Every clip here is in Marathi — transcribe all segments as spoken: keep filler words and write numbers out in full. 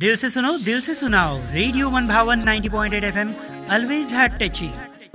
दिल से सुनो दिल से सुनाओ, रेडिओ मन भावन ninety point eight F M, always hat टची.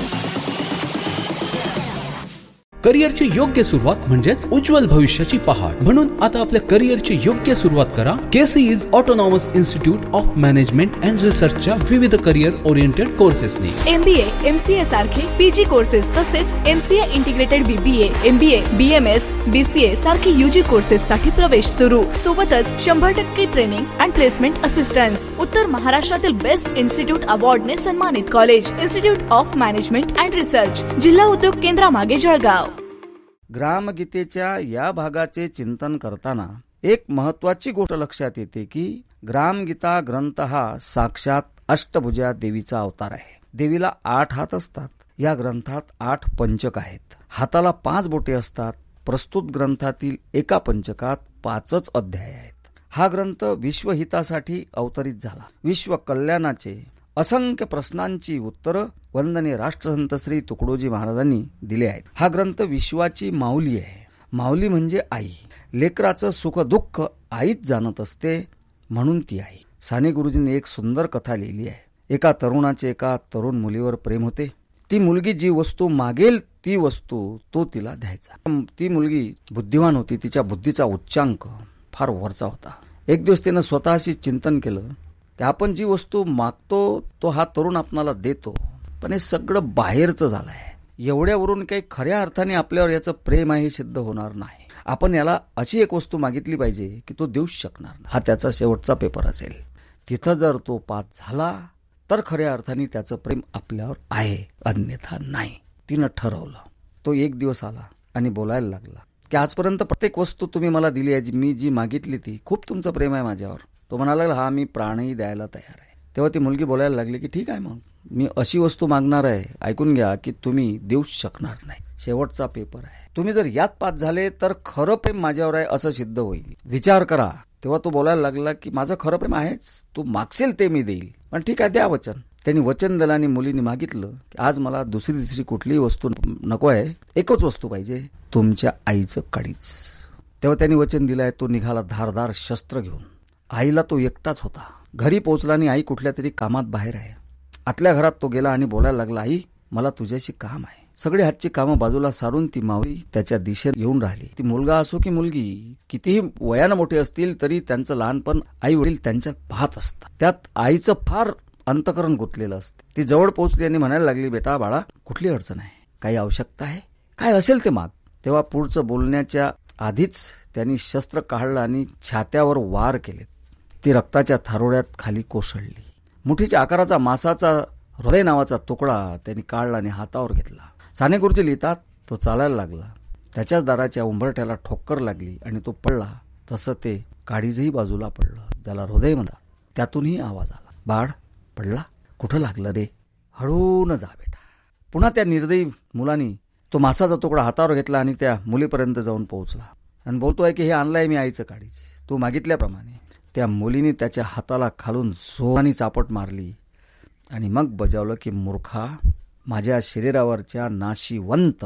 करिअरची योग्य सुरुवात म्हणजेच उज्ज्वल भविष्याची पहाट. म्हणून आता आपल्या करिअरची योग्य सुरुवात करा केसीईज autonomous institute of management and रिसर्चच्या विविध करिअर ओरिएंटेड कोर्सेसनी. एमबीए, एमसीए सारखे पीजी कोर्सेस तसेच MCA integrated BBA, MBA, BMS, BCA सारखे यूजी कोर्सेस साठी प्रवेश सुरू. सोबतच शंभर टक्के ट्रेनिंग अँड प्लेसमेंट असिस्टन्स. उत्तर महाराष्ट्रातील बेस्ट इन्स्टिट्यूट अवॉर्डने सन्मानित college institute of management and research, जिल्हा उद्योग केंद्रामागे जळगाव. ग्रामगीतेच्या या भागाचे चिंतन करताना एक महत्वाची गोष्ट लक्षात येते की ग्रामगीता ग्रंथ हा साक्षात अष्टभुजा देवीचा अवतार आहे. देवीला आठ हात असतात. या ग्रंथात आठ पंचक आहेत. हाताला पाच बोटे असतात. प्रस्तुत ग्रंथातील एका पंचकात पाचच अध्याय आहेत. हा ग्रंथ विश्वहितासाठी अवतरित झाला. विश्व कल्याणाचे असंख्य प्रश्नांची उत्तरं वंदनीय राष्ट्रसंत श्री तुकडोजी महाराजांनी दिले आहेत. हा ग्रंथ विश्वाची माऊली आहे. माऊली म्हणजे आई. लेकराचं सुख दुःख आईच जाणत असते, म्हणून ती आई. साने गुरुजींनी एक सुंदर कथा लिहिली आहे. एका तरुणाचे एका तरुण मुलीवर प्रेम होते. ती मुलगी जी वस्तू मागेल ती वस्तू तो तिला द्यायचा. ती मुलगी बुद्धिवान होती. तिच्या बुद्धीचा उच्चांक फार वरचा होता. एक दिवस तिनं स्वतःशी चिंतन केलं की आपण जी वस्तू मागतो तो हा तरुण आपणाला देतो, पण हे सगळं बाहेरचं झालंय. एवढ्यावरून काही खऱ्या अर्थाने आपल्यावर याचं प्रेम आहे हे सिद्ध होणार नाही. आपण याला अशी एक वस्तू मागितली पाहिजे की तो देऊच शकणार नाही. हा त्याचा शेवटचा पेपर असेल. तिथं जर तो पास झाला तर खऱ्या अर्थाने त्याचं प्रेम आपल्यावर आहे, अन्यथा नाही. तिनं ठरवलं. तो एक दिवस आला आणि बोलायला लागला की आजपर्यंत प्रत्येक वस्तू तुम्ही मला दिली आहे, मी जी मागितली ती, खूप तुमचं प्रेम आहे माझ्यावर. तो म्हणाला लागला, हा मी प्राणही द्यायला तयार आहे. तेव्हा ती मुलगी बोलायला लागली की ठीक आहे, मग मी अशी वस्तू मागणार आहे, ऐकून घ्या, की तुम्ही देऊच शकणार नाही. शेवटचा पेपर आहे. तुम्ही जर यात पास झाले तर खरं प्रेम माझ्यावर आहे असं सिद्ध होईल. विचार करा. तेव्हा तो बोलायला लागला की माझं खरं प्रेम आहेच, तू मागशील ते मी देईल, पण ठीक आहे, द्या वचन. त्यांनी वचन दिलं आणि मुलीने मागितलं की आज मला दुसरी तिसरी कुठलीही वस्तू नको आहे, एकच वस्तू पाहिजे, तुमच्या आईचं काडीच. तेव्हा त्यांनी वचन दिलं आहे. तो निघाला धारदार शस्त्र घेऊन. आईला तो एकटाच होता. घरी पोहोचला आणि आई कुठल्या तरी कामात बाहेर आहे. आतल्या घरात तो गेला आणि बोलायला लागला, आई मला तुझ्याशी काम आहे. सगळी हातची कामं बाजूला सारून ती मावळी त्याच्या दिशेत येऊन राहिली. ती मुलगा असो की मुलगी, कितीही वयानं मोठे असतील तरी त्यांचं लहानपण आई वडील त्यांच्यात पाहत असतात. त्यात आईचं फार अंतकरण गुंतलेलं असते. ती जवळ पोहोचली आणि म्हणायला लागली, बेटा बाळा, कुठली अडचण आहे, काही आवश्यकता आहे, काय असेल ते माग. तेव्हा पुढचं बोलण्याच्या आधीच त्यांनी शस्त्र काढलं आणि छात्यावर वार केले. ती रक्ताच्या थारोळ्यात खाली कोसळली. मुठीच्या आकाराचा मासाचा हृदय नावाचा तुकडा त्यांनी काढला आणि हातावर घेतला. साने गुरुजी लिहितात, तो चालायला लागला. त्याच्याच दाराच्या उंबरठ्याला ठोकर लागली आणि तो पडला. तसं ते काडीजही बाजूला पडलं, ज्याला हृदय म्हणतात. त्यातूनही आवाज आला, बाळ पडला, कुठं लागलं रे, हळून जा बेटा. पुन्हा त्या निर्दयी मुलांनी तो मासाचा तुकडा हातावर घेतला आणि त्या मुलीपर्यंत जाऊन पोहोचला आणि बोलतोय की हे आणलंय मी आईचं काडीच, तू मागितल्याप्रमाणे. त्या मुलीने त्याच्या हाताला खालून जोराने चापट मारली आणि मग बजावलं की मूर्खा, माझ्या शरीरावरच्या नाशिवंत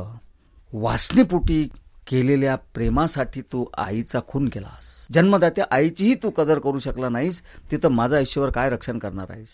वासनेपोटी केलेल्या प्रेमासाठी तू आईचा खून केलास. जन्मदात्या आईचीही तू कदर करू शकला नाहीस, तिथं माझं आयुष्यावर काय रक्षण करणार आहेस.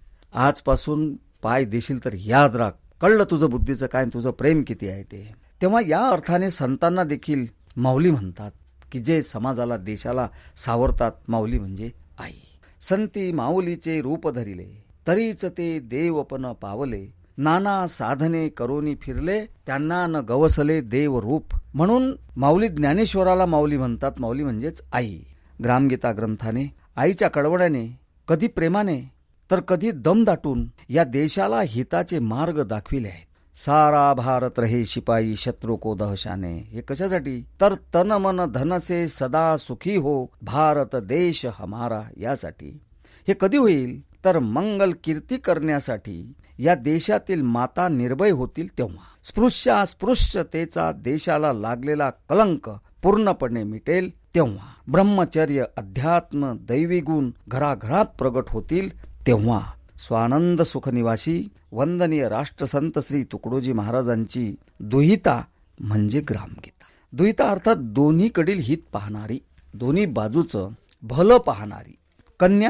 आजपासून पाय देशील तर याद राख, कळलं तुझं बुद्धीचं काय, तुझं प्रेम किती आहे ते. तेव्हा या अर्थाने संतांना देखील माऊली म्हणतात की जे समाजाला देशाला सावरतात. माऊली म्हणजे आई. संती माऊलीचे रूप धरिले, तरीच ते देवपण पावले, नाना साधने करोनी फिरले, त्यांना न गवसले देव रूप. म्हणून माऊली ज्ञानेश्वराला माऊली म्हणतात. माऊली म्हणजेच आई. ग्रामगीता ग्रंथाने आईच्या कळवळ्याने, कधी प्रेमाने तर कधी दम दाटून या देशाला हिताचे मार्ग दाखविले आहेत. सारा भारत रहे शिपाई शत्रु को दहशाने. हे कशासाठी, तर तन मन धन से सदा सुखी हो भारत देश हमारा, यासाठी. हे कधी होईल, तर मंगल कीर्ती करण्यासाठी. या देशातील माता निर्भय होतील तेव्हा. स्पृश्यास्पृश्यतेचा देशाला लागलेला कलंक पूर्णपणे मिटेल तेव्हा. ब्रह्मचर्य, अध्यात्म, दैवी गुण घराघरात प्रगट होतील तेव्हा. स्वानंद सुखनिवासी वंदनीय राष्ट्रसंत श्री तुकडोजी महाराजांची दुहिता म्हणजे ग्रामगीता. दुहिता अर्थात दोन्हीकडील हित पाहणारी, दोन्ही बाजूचं भलं पाहणारी. कन्या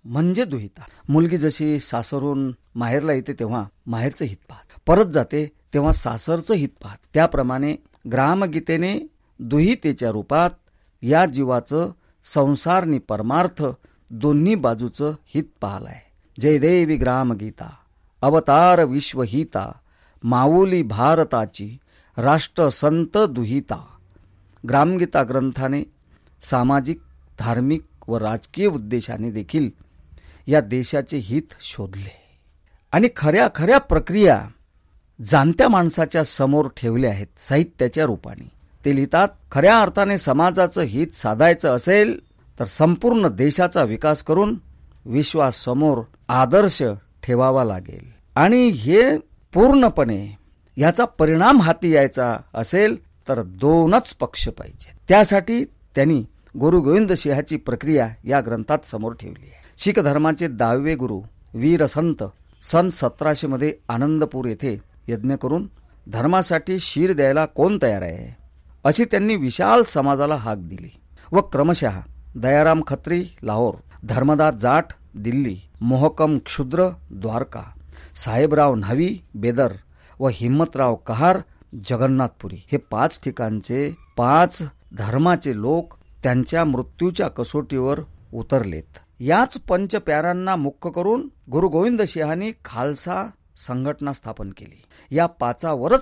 म्हणजे दुहिता. मुलगी जशी सासरून माहेरला येते तेव्हा माहेरचं हित पाहत, परत जाते तेव्हा सासरचं हित पाहत, त्याप्रमाणे ग्रामगीतेने दुहितेच्या रूपात या जीवाचं संसार नि परमार्थ दोन्ही बाजूचं हित पाहलंय. जय देवी ग्रामगीता, अवतार विश्वहिता, माऊली भारताची राष्ट्र संत दुहिता. ग्रामगीता ग्रंथाने सामाजिक, धार्मिक व राजकीय उद्देशाने देखील या देशाचे हित शोधले आणि खऱ्या खऱ्या प्रक्रिया जाणत्या माणसाच्या समोर ठेवल्या आहेत साहित्याच्या रूपाने. ते लिहितात, खऱ्या अर्थाने समाजाचं हित साधायचं असेल तर संपूर्ण देशाचा विकास करून विश्वासमोर आदर्श ठेवावा लागेल आणि हे पूर्णपणे याचा परिणाम हाती यायचा असेल तर दोनच पक्ष पाहिजे. त्यासाठी त्यांनी गुरु गोविंद सिंहाची प्रक्रिया या ग्रंथात समोर ठेवली आहे. शीख धर्माचे दहावे गुरु वीर संत सन सतराशे मध्ये आनंदपूर येथे यज्ञ करून धर्मासाठी शीर द्यायला कोण तयार आहे अशी त्यांनी विशाल समाजाला हाक दिली व क्रमशः दयाराम खत्री लाहोर, धर्मदास जाट दिल्ली, मोहकम क्षुद्र द्वारका, साहेबराव न्हावी बेदर व हिम्मतराव कहार जगन्नाथपुरी हे पाच ठिकाणचे पाच धर्माचे लोक त्यांच्या मृत्यूच्या कसोटीवर उतरलेत. याच पंचप्यारांना मुख्य करून गुरु गोविंद सिंहांनी खालसा संघटना स्थापन केली. या पाचावरच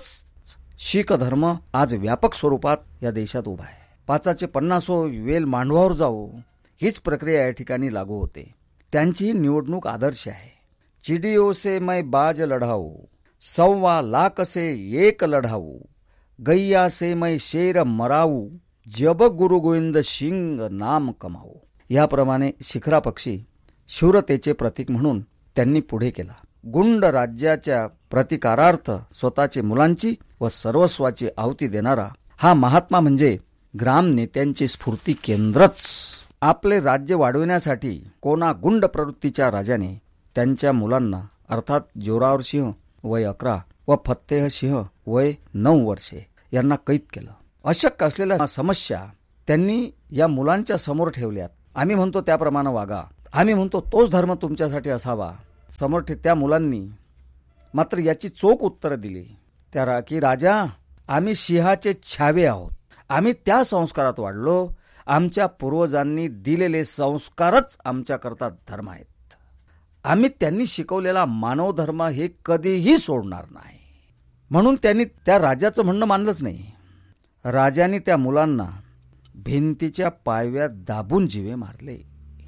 शीख धर्म आज व्यापक स्वरूपात या देशात उभा आहे. पाचाचे पन्नासो वेल मांडवावर जाऊ हीच प्रक्रिया या ठिकाणी लागू होते. त्यांची निवडणूक आदर्श आहे. चिडियो से मैं बाज लढाऊ, सव्वा लाख से एक लढाऊ, गैया से मैं शेर मराऊ, जब गुरु गोविंद सिंग नाम कमाऊ. याप्रमाणे शिखरा पक्षी शूरतेचे प्रतीक म्हणून त्यांनी पुढे केला. गुंड राज्याच्या प्रतिकारार्थ स्वतःची मुलांची व सर्वस्वाची आहुती देणारा हा महात्मा म्हणजे ग्राम नेत्यांचे स्फूर्ती केंद्रच. आपले राज्य वाढविण्यासाठी कोणा गुंड प्रवृत्तीच्या राजाने त्यांच्या मुलांना अर्थात जोरावर सिंह वय अकरा व फत्तेह सिंह वय नऊ वर्षे यांना कैद केलं. अशक्य असलेल्या समस्या त्यांनी या मुलांच्या समोर ठेवल्यात. आम्ही म्हणतो त्याप्रमाणे वागा, आम्ही म्हणतो तोच धर्म तुमच्यासाठी असावा. समोर त्या मुलांनी मात्र याची चोख उत्तर दिली त्या की राजा, आम्ही सिंहाचे छावे आहोत. आम्ही त्या संस्कारात वाढलो. आमच्या पूर्वजांनी दिलेले संस्कारच आमच्याकरता धर्म आहेत. आम्ही त्यांनी शिकवलेला मानव धर्म हे कधीही सोडणार नाही. म्हणून त्यांनी त्या राजाचं म्हणणं मानलंच नाही. राजाने त्या मुलांना भिंतीच्या पायव्यात दाबून जीवे मारले.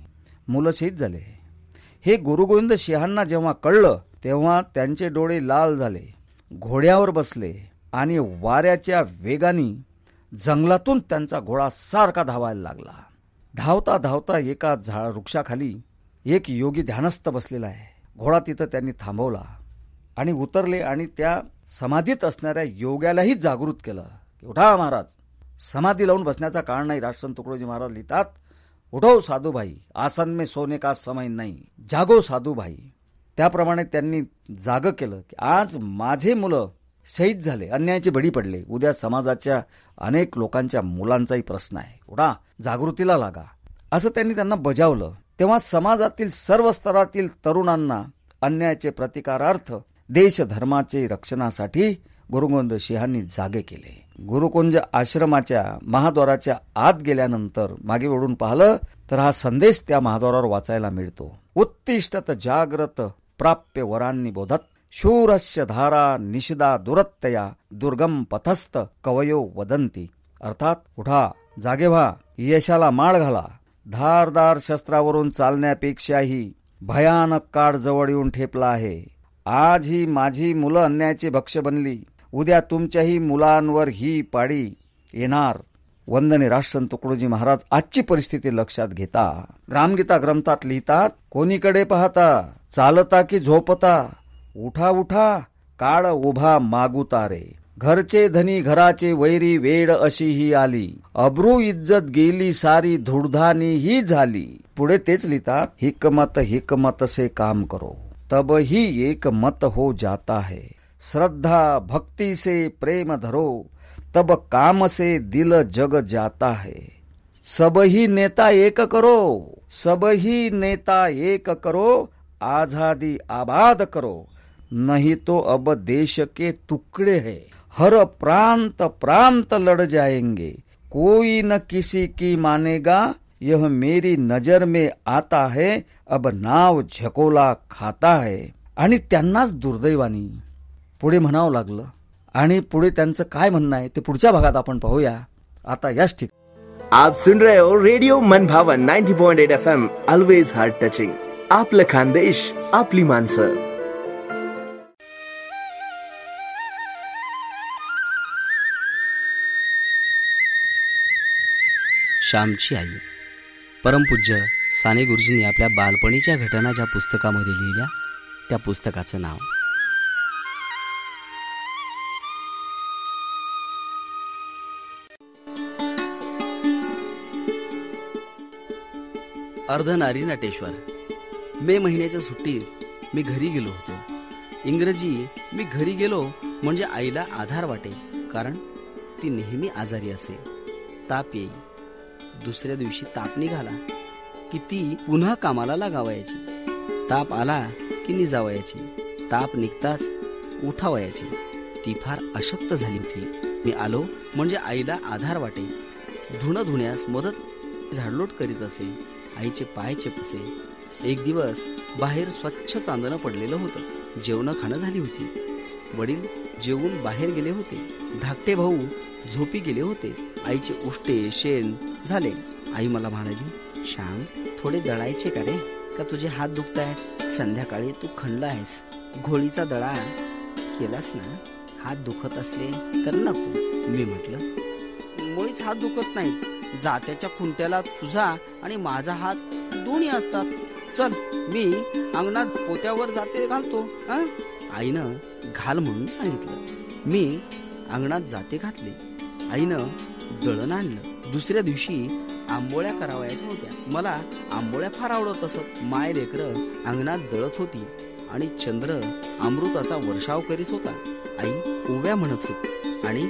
मुलं शहीद झाले. हे गुरु गोविंद सिंहांना जेव्हा कळलं तेव्हा त्यांचे डोळे लाल झाले. घोड्यावर बसले आणि वाऱ्याच्या वेगाने जंगलातून त्यांचा घोडा सारखा धावायला लागला. धावता धावता एका झाड वृक्षाखाली एक योगी ध्यानस्थ बसलेला आहे. घोडा तिथं त्यांनी थांबवला आणि उतरले आणि त्या समाधीत असणाऱ्या योग्यालाही जागृत केलं. उठा महाराज, समाधी लावून बसण्याचा काळ नाही. राष्ट्रसंत तुकडोजी महाराज लिहितात, उठो साधू भाई, आसन में सोने का समय नाही, जागो साधू भाई. त्याप्रमाणे त्यांनी जाग केलं की आज माझे मुलं शहीद झाले, अन्यायाचे बळी पडले, उद्या समाजाच्या अनेक लोकांच्या मुलांचाही प्रश्न आहे. उठा, जागृतीला लागा, असं त्यांनी त्यांना बजावलं. तेव्हा समाजातील सर्व स्तरातील तरुणांना अन्यायाचे प्रतिकारार्थ देश धर्माचे रक्षणासाठी गुरु गोविंद सिंहांनी जागे केले. गुरुकुंज आश्रमाच्या महाद्वाराच्या आत गेल्यानंतर मागे वळून पाहिलं तर हा संदेश त्या महाद्वारावर वाचायला मिळतो. उत्तिष्ठत जाग्रत प्राप्य वरांनी बोधत, शूरस्य धारा निषिदा दुरत्तया, दुर्गम पथस्थ कवयो वदंती. अर्थात उठा, जागे व्हा, यशाला माळ घाला. धारदार शस्त्रावरून चालण्यापेक्षाही भयानक काळ जवळ येऊन ठेपला आहे. आज ही माझी मुलं अन्यायाचे भक्ष्य बनली, उद्या तुमच्याही मुलांवर ही पाळी येणार. वंदने राष्ट्रसंत तुकडोजी महाराज आजची परिस्थिती लक्षात घेता ग्रामगीता ग्रंथात लिहितात, कोणीकडे पाहता, चालता की झोपता, उठा उठा, काळ उभा मागुता रे. घरचे धनी घराचे वैरी, वेळ अशी ही आली, अब्रू इज्जत गेली सारी, धुडधानी ही झाली. पुढे तेच लिहितात, हिकमत हिकमत से काम करो, तब ही एक मत हो जाता है. श्रद्धा भक्ति से प्रेम धरो, तब काम से दिल जग जाता है. सबही नेता एक करो, सबही नेता एक करो, आजादी आबाद करो, नहीं तो अब देश के टुकड़े है, हर प्रांत प्रांत लड़ जाएंगे, कोई न किसी की मानेगा, यह मेरी नजर में आता है, अब नाव झकोला खाता है. आणि त्यांनाच दुर्दैवानी पुढे म्हणावं लागलं. आणि पुढे त्यांचं काय म्हणणं आहे ते पुढच्या भागात आपण पाहूया. आता याच ठिकाणी आप सुन रहे हो रेडिओ मन भावन ninety point eight F M, always heart touching. आपलं खानदेश, आपली माणसं. श्यामची आई. परमपूज्य साने गुरुजींनी आपल्या बालपणीच्या घटना ज्या पुस्तकामध्ये लिहिल्या त्या पुस्तकाचं नाव अर्धनारी नटेश्वर. मे महिन्याच्या सुट्टीत मी घरी गेलो होतो. इंग्रजी मी घरी गेलो म्हणजे आईला आधार वाटे, कारण ती नेहमी आजारी असे. ताप येई. दुसऱ्या दिवशी ताप निघाला की ती पुन्हा कामाला लागावयाची. ताप आला की निजावयाची. ताप निघताच उठावयाची. ती फार अशक्त झाली होती. मी आलो म्हणजे आईला आधार वाटे. धुणं धुण्यास मदत झाडलोट करीत असे. आईचे पाय चेपसे. एक दिवस बाहेर स्वच्छ चांदणं पडलेलं होतं. जेवण खाणं झाली होती. वडील जेवून बाहेर गेले होते. धाकटे भाऊ झोपी गेले होते. आईचे उष्टे शेण झाले. आई मला म्हणाली, श्याम थोडे दळायचे का रे, का तुझे हात दुखतायत? संध्याकाळी तू खंडला आहेस, घोळीचा दळा केलास ना, हात दुखत असले तर नको. मी म्हटलं, मुळीच हात दुखत नाहीत. जात्याच्या खुंट्याला तुझा आणि माझा हात दोन्ही असतात. चल मी अंगणात पोत्यावर जाते घालतो. आईनं घाल म्हणून सांगितलं. मी अंगणात जाते घातले. आईनं दळण आणलं. दुसऱ्या दिवशी आंबोळ्या करावयाच्या होत्या. मला आंबोळ्या फार आवडत असत. माय लेकरं अंगणात दळत होती आणि चंद्र अमृताचा वर्षाव करीत होता. आई ओव्या म्हणत होती आणि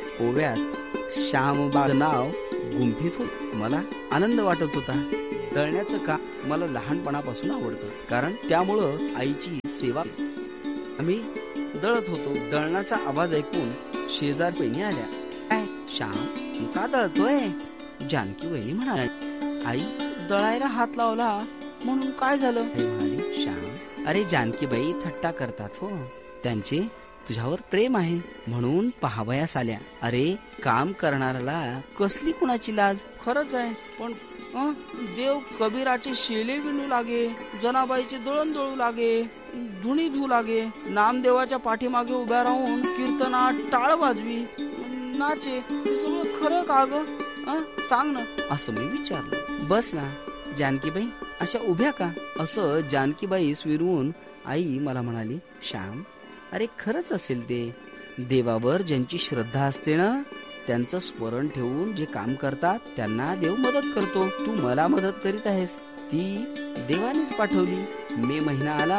ओव्यात श्यामबाळ नाव गुंफीत होत. मला आनंद वाटत होता. दळण्याचं काम मला लहानपणापासून आवडतं, कारण त्यामुळं आईची सेवा. आम्ही दळत होतो. दळणाचा आवाज ऐकून शेजार बहिणी आल्या. काय श्याम का दळतोय? जानकी वहिनी म्हणाली. आई दळायला हात लावला म्हणून काय झालं? आई म्हणाली, श्याम अरे जानकीबाई थट्टा करतात हो, त्यांचे तुझ्यावर प्रेम आहे म्हणून पाहावयास आल्या. अरे काम करणाऱ्याला कसली कुणाची लाज. खरंच आहे, पण देव कबीराचे शेले विणू लागे, जनाबाईचे दळण दळू लागे, धुणी धुऊ लागे, नामदेवाच्या पाठीमागे उभ्या राहून कीर्तनात टाळ वाजवी, नाचे. हे सगळं खरं का ग? सांग ना, असं मी विचारलं. बस ना जानकीबाई अशा उभ्या का? असं जानकीबाई स्विरवून आई मला म्हणाली, श्याम अरे खरंच असेल ते. देवावर ज्यांची श्रद्धा असते ना, त्यांचं स्मरण ठेवून जे काम करतात त्यांना देव मदत करतो. तू मला मदत करीत आहेस, ती देवानेच पाठवली. मे महिना आला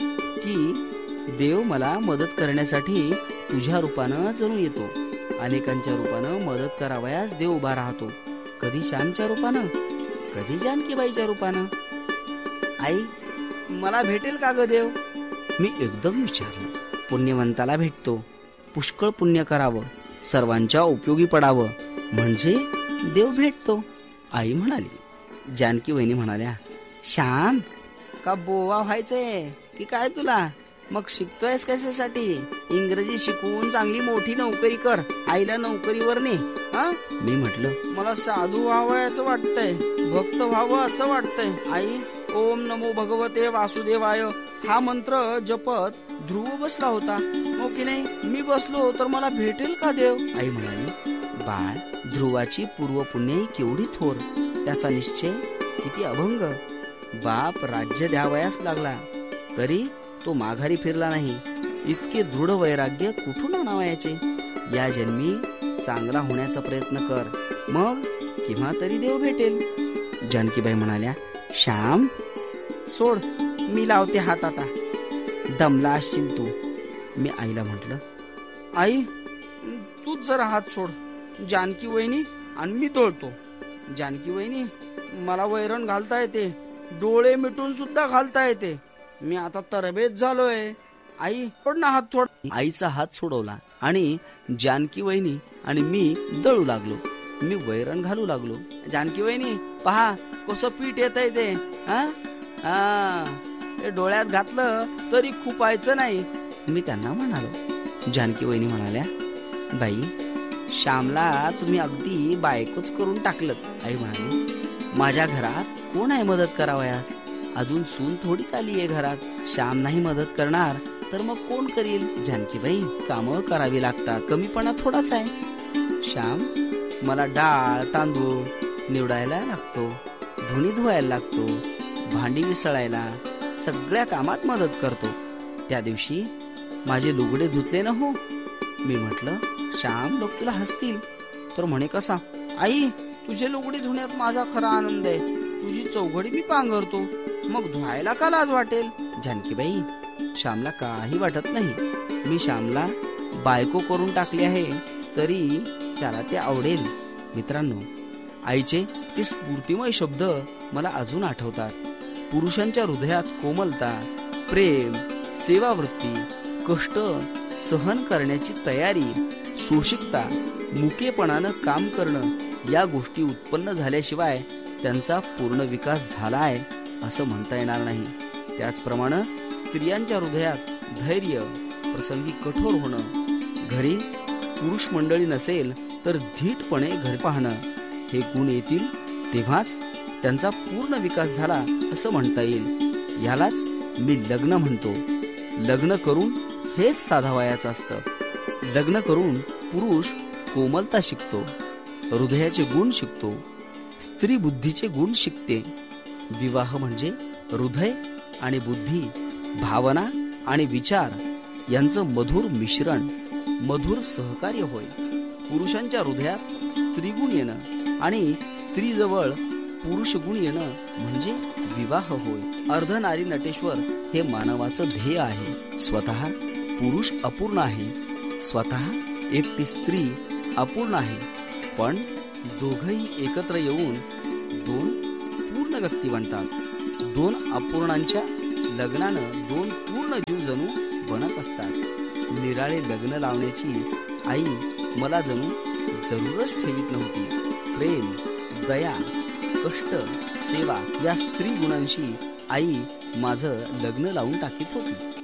की देव मला मदत करण्यासाठी तुझ्या रूपानं जणू येतो. अनेकांच्या रूपानं मदत करावयास देव उभा राहतो. कधी श्यामच्या रूपानं, कधी जानकीबाईच्या रूपानं. आई मला भेटेल का ग देव? मी एकदम विचारलं. पुण्यवंताला भेटतो. पुष्कळ पुण्य करावं, सर्वांच्या उपयोगी पडावं, म्हणजे देव भेटतो. आई म्हणाली. जानकी वहिनी म्हणाल्या, श्याम का बोवा व्हायचंय की काय तुला? मग शिकतोयस कशासाठी? इंग्रजी शिकवून चांगली मोठी नोकरी कर, आईला नोकरीवर ने. हा मी म्हटलं, मला साधू व्हावयाचं वाटतंय, भक्त व्हावं असं वाटतंय. आई ओम नमो भगवते वासुदेवाय हा मंत्र जपत ध्रुव बसला होता, हो की नाही? मी बसलो तर मला भेटेल का देव? आई म्हणाली, बाळ ध्रुवाची पूर्व पुण्य केवढी थोर, त्याचा निश्चय किती अभंग. बाप राज्य द्यावयास लागला तरी तो माघारी फिरला नाही. इतके दृढ वैराग्य कुठून आणावयाचे? या जन्मी चांगला होण्याचा प्रयत्न कर, मग केव्हा तरी देव भेटेल. जानकीबाई म्हणाल्या, श्याम सोड, मी लावते हात आता, दमला असशील तू. मी आईला म्हटलं, आई तूच जरा हात सोड, जानकी वहिनी आणि मी दळतो. जानकी वहिनी, मला वैरण घालता येते, डोळे मिटून सुद्धा घालता येते. मी आता तरबेज झालोय. आई सोड ना हात थोड. आईचा हात सोडवला आणि जानकी वहिनी आणि मी दळू लागलो. मी वैरण घालू लागलो. जानकी वहिनी पहा कसं पीठ येत आहे ते. हा, डोळ्यात घातलं तरी खुपायचं नाही. मी त्यांना म्हणालो. जानकी वहिनी म्हणाल्या, बाई श्यामला तुम्ही अगदी बायकोच करून टाकलं. आई म्हणाली, माझ्या घरात कोण आहे मदत करावयास? अजून सून थोडीच आली आहे घरात. श्याम नाही मदत करणार तर मग कोण करील? जानकीबाई, कामं करावी लागतात, कमीपणा थोडाच आहे. श्याम मला डाळ तांदूळ निवडायला लागतो, धुणी धुवायला लागतो, भांडी विसळायला, सगळ्या कामात मदत करतो. त्या दिवशी माझे लुगडे धुतले न हो. मी म्हटलं, श्याम लोक तुला हसतील. तर म्हणे कसा? आई तुझे लुगडे धुण्यात माझा खरा आनंद आहे. तुझी चौघडी मी पांघरतो, मग धुवायला का लाज वाटेल? जानकीबाई, श्यामला काही वाटत नाही. मी श्यामला बायको करून टाकली आहे तरी त्याला ते आवडेल. मित्रांनो, आईचे ते स्फूर्तिमय शब्द मला अजून आठवतात. पुरुषांच्या हृदयात कोमलता, प्रेम, सेवावृत्ती, कष्ट सहन करण्याची तयारी, सोशिकता, मुकेपणानं काम करणं या गोष्टी उत्पन्न झाल्याशिवाय त्यांचा पूर्ण विकास झाला आहे असं म्हणता येणार नाही. त्याचप्रमाणे स्त्रियांच्या हृदयात धैर्य, प्रसंगी कठोर होणं, घरी पुरुष मंडळी नसेल तर धीटपणे घर पाहणं हे गुण येतील तेव्हाच त्यांचा पूर्ण विकास झाला असं म्हणता येईल. यालाच मी लग्न म्हणतो. लग्न करून हेच साधावयाचं असतं. लग्न करून पुरुष कोमलता शिकतो, हृदयाचे गुण शिकतो, स्त्री बुद्धीचे गुण शिकते. विवाह म्हणजे हृदय आणि बुद्धी, भावना आणि विचार यांचं मधुर मिश्रण, मधुर सहकार्य होय. पुरुषांच्या हृदयात स्त्रीगुण येणं आणि स्त्रीजवळ पुरुष गुण येणं म्हणजे विवाह होय. अर्धनारी नटेश्वर हे मानवाचं ध्येय आहे. स्वतः पुरुष अपूर्ण आहे, स्वतः एकटी स्त्री अपूर्ण आहे, पण दोघही एकत्र येऊन दोन पूर्ण व्यक्ती बनतात. दोन अपूर्णांच्या लग्नानं दोन पूर्ण जीव जणू बनत असतात. निराळे लग्न लावण्याची आई मला जणू जरूरच ठेवीत नव्हती. प्रेम, दया, कष्ट, सेवा या स्त्री गुणांशी आई माझं लग्न लावून टाकीत होती.